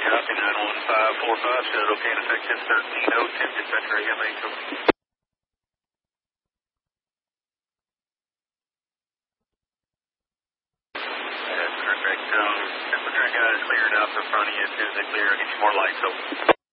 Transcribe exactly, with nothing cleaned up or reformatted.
Copy nine one five four five, shuttle can effective thirteen oh ten, dispatcher A M H. That's correct. Um, temperature guys clearing out the front of you. As soon as they clear, I'll get you more lights open.